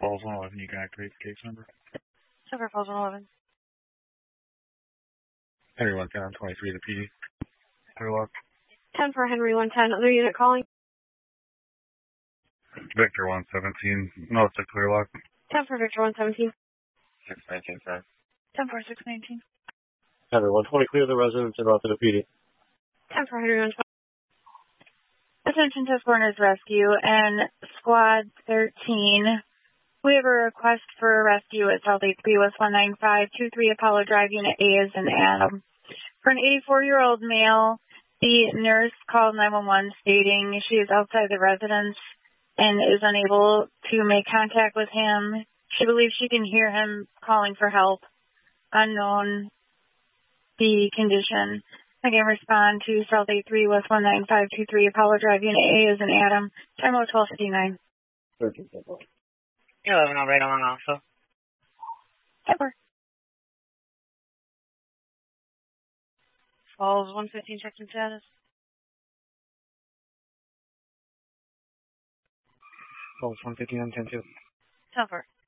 Falls 111, you can activate the case number. Silver Falls 111. Henry 110 on 23 to PD. Clearlock. 10 for Henry 110. Other unit calling. Victor 117. No, it's a Clearlock. 10 for Victor 117. 619, sorry. 10 for 619. Henry 120, clear the residence and route to the PD. 10 for Henry 120. Attention to Foreigners Rescue and Squad 13. We have a request for a rescue at South 83 West 19523 Apollo Drive, Unit A is in Adam. For an 84-year-old male, the nurse called 911 stating she is outside the residence and is unable to make contact with him. She believes she can hear him calling for help. Unknown the condition. Again, respond to South 83 West 19523 Apollo Drive, Unit A is in Adam. Time of 12:59. 11 on right along also. Ever. Falls 115 check-in status. Falls 115 on 10-2. Silver.